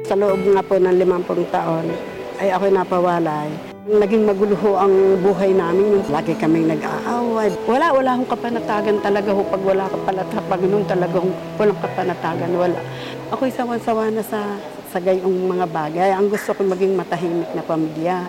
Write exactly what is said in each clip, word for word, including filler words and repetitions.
Sa loob nga po ng limampung taon, ay ako'y napawalay. Naging magulo ho ang buhay namin. Lagi kaming nag-aaway. Wala, wala akong kapanatagan talaga ho. Pag wala ka pala sa Panginoon, talaga hong walang kapanatagan. Wala. Ako'y sawan-sawa na sa, sa gayong mga bagay. Ang gusto ko maging matahimik na pamilya.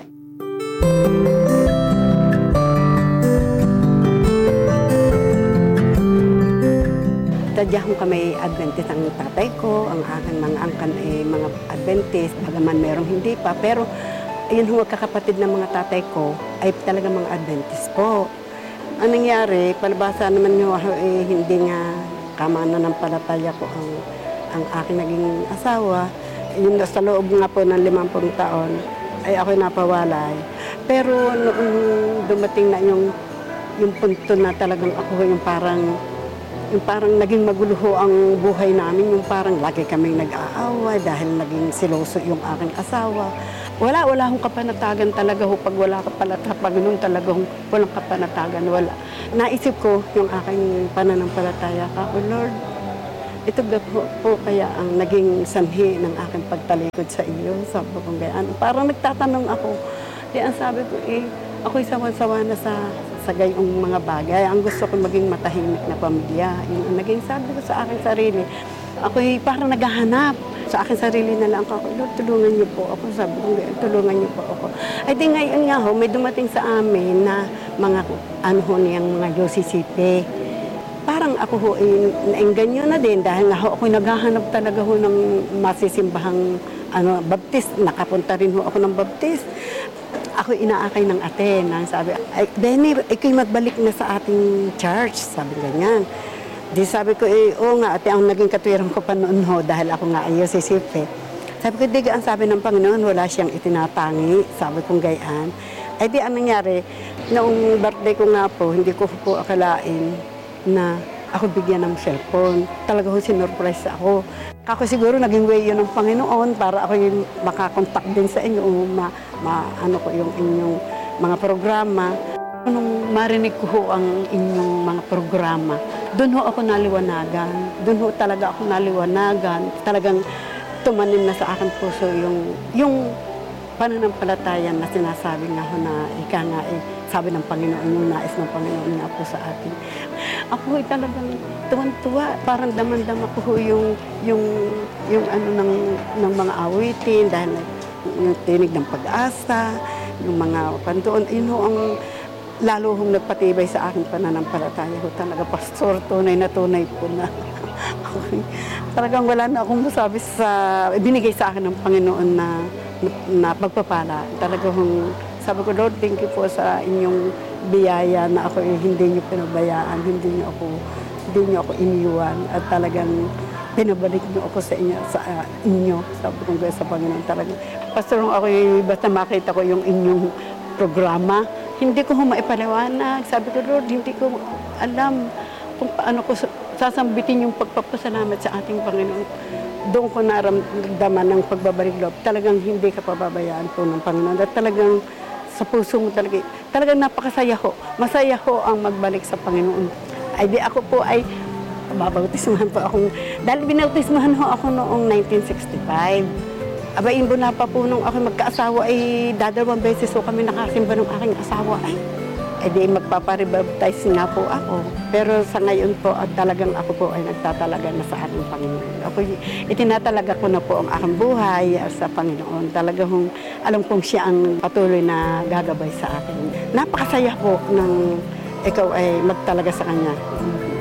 Tadyahong kami Adventist ang tatay ko, ang aking mga angkan ay mga Adventist, bagaman merong hindi pa. Pero ayun ho, kakapatid ng mga tatay ko ay talaga mga Adventist po. Ang nangyari, palabasa naman nyo, eh, hindi nga kamananampalataya ko ang, ang aking naging asawa. Yun sa loob nga po ng limampung taon, ay ako'y napawalay. Pero noong dumating na yung, yung punto na talagang ako yung parang yung parang naging magulo ho ang buhay namin, yung parang lagi kaming nag-aaway dahil naging siloso yung aking asawa. Wala, wala akong kapanatagan talaga ho. Pag wala ka pala sa Panginoon, talaga hong walang kapanatagan, wala. Naisip ko yung aking pananampalataya ka, oh Lord, ito po, po kaya ang naging sanhi ng aking pagtalikod sa iyo. Sabi ko gayaan. Parang nagtatanong ako. Di ang sabi ko, eh, ako'y sawan-sawa na sa sa gayong mga bagay. Ang gusto ko maging matahimik na pamilya. Yun ang naging sabi ko sa aking sarili. Ako'y parang naghahanap. Sa aking sarili na lang ako, Lord, tulungan niyo po ako. Sabi ko, tulungan niyo po ako. Ay di ngayon nga ho, may dumating sa amin na mga ano ho niyang mga Yosisipe. Parang ako ho, eh, naengganyo na din dahil nga ho, ako'y naghahanap talaga ho ng masisimbahang ano, baptist. Nakapunta rin ho ako ng baptist. Ako inaakay ng ate na sabi, ay, Benny, ikaw magbalik na sa ating church. Sabi ganyan. Di sabi ko, eh, oo nga, ate, ang naging katwiran ko pa noon ho, dahil ako nga ay sisipe. Sabi ko, di ang sabi ng Panginoon, wala siyang itinatangi. Sabi kong gayaan. Ay di, ang nangyari, noong birthday ko nga po, hindi ko po akalain na ako bigyan ng cellphone. Talaga ho, sinurprise ako. Ako siguro naging way yun ng Panginoon para ako yung makakontak din sa inyo, ma, ma, ano ko yung inyong mga programa. Nung marinig ko ho ang inyong mga programa, doon ho ako naliwanagan. Doon ho talaga ako naliwanagan. Talagang tumanim na sa akin puso yung, yung pananampalataya na sinasabi nga ho na ika nga eh, sabi ng Panginoon, yung nais ng Panginoon nga po sa atin. Ako ay talagang tuwan-tuwa, parang daman-dama ko yung, yung, yung ano ng, ng mga awitin, dahil yung tinig ng pag-asa, yung mga kandoon, yun ho ang lalo hong nagpatibay sa aking pananampalataya ho talaga, pastor, tunay na tunay po na. Okay. Talagang wala na akong masabi sa, binigay sa akin ng Panginoon na, na pagpapala. Talagang sabi ko, Lord, thank you po sa inyong biyaya na ako eh, hindi niyo pinabayaan, hindi niyo ako, hindi niyo ako iniwan at talagang pinabalik niyo ako sa inyo, sa uh, inyo. Sabi ko sa Panginoon talaga. Pastor, ako eh, basta makita ko yung inyong programa, hindi ko maipaliwanag. Sabi ko, Lord, hindi ko alam kung paano ko sasambitin yung pagpapasalamat sa ating Panginoon. Doon ko naramdaman ng pagbabalik loob. Talagang hindi ka pababayaan po ng Panginoon. At talagang sa puso mo talaga, talagang napakasaya ho. Masaya ho ang magbalik sa Panginoon. Ay di ako po ay, babautismahan po akong, dahil binautismahan ho ako noong nineteen sixty-five. Aba, imbo na pa po nung ako magkaasawa ay dadalawang beses ho kami nakasimba ng aking asawa. Ay, ay di magpaparibaptize nga po ako. Pero sa ngayon po, at talagang ako po ay nagtatalaga na sa ating Panginoon. Ako, itinatalaga ko na po ang aking buhay sa Panginoon. Talagang alam kong siya ang patuloy na gagabay sa akin. Napakasaya po ng ikaw ay magtalaga sa Kanya.